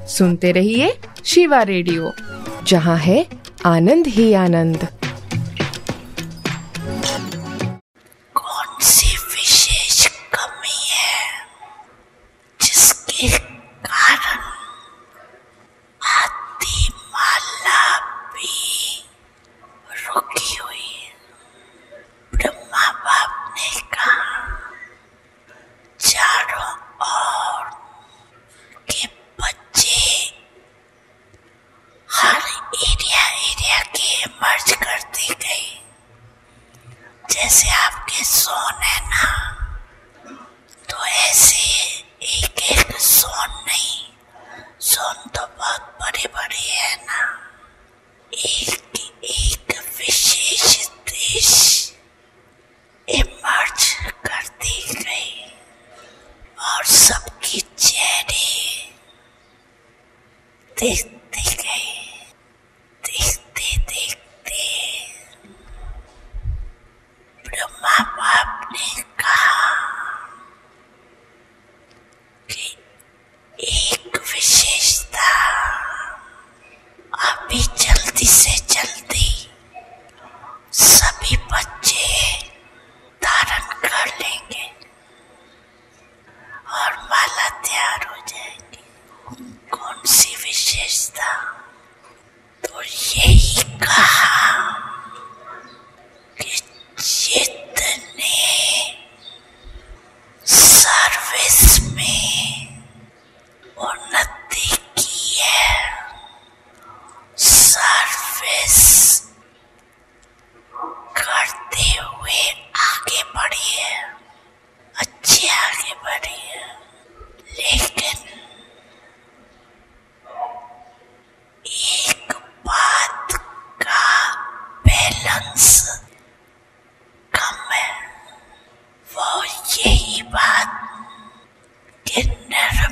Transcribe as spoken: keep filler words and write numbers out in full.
सुनते रहिए शिवा रेडियो, जहाँ है आनंद ही आनंद। कौन सी विशेष कमी है जिसके कारण आधी माला भी रुकी हुई है? ब्रह्मा बाप ने कहा, चारों ओर के बच्चे हर एरिया एरिया के मर्ज करते गए। जैसे आपके सोन है ना, तो ऐसे एक एक सोन नहीं, सोन तो बहुत बड़े बड़े है ना, एक एक विशेष देश इमर्ज करते गए और सबकी चेहरे देखते गए। देखते देखते ब्रह्मा बाप ने कहा कि एक विशेषता अभी जल्दी से जल्दी सभी बच्चे धारण कर लेंगे और माला तैयार हो जाएगी। कौन सी विशेषता? तो यही कहा कि जितने सर्विस में उन्नति की है, सर्विस करते हुए आगे बढ़ी है, अच्छे आगे बढ़ी है, लेकिन एक बात का बैलेंस कम है। वो यही बात कि निरंतर